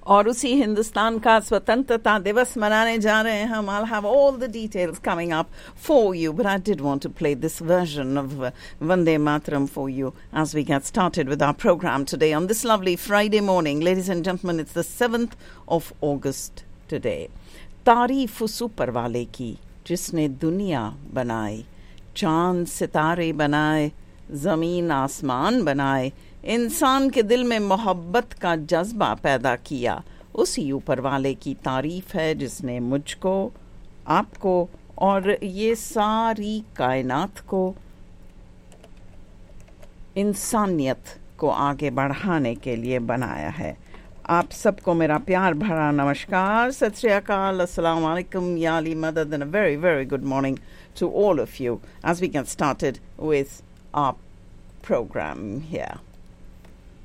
और उसी हिंदुस्तान का स्वतंत्रता दिवस मनाने जा रहे हैं हम. I'll have all the details coming up for you, but I did want to play this version of Vande Mataram for you as we get started with our program today on this lovely Friday morning. Ladies and gentlemen, it's the 7th of August today. तारीफ उस ऊपर वाले की जिसने दुनिया बनाई, चांद सितारे बनाए, ज़मीन आसमान बनाए, इंसान के दिल में मोहब्बत का जज्बा पैदा किया. उसी ऊपर वाले की तारीफ है जिसने मुझको, आपको और ये सारी कायनात को, इंसानियत को आगे बढ़ाने के लिए बनाया है. आप सबको मेरा प्यार भरा नमस्कार, सत श्री अकाल, अस्सलाम वालेकुम, या अली मदद, and a very, very good morning to all of you as we get started with our program here.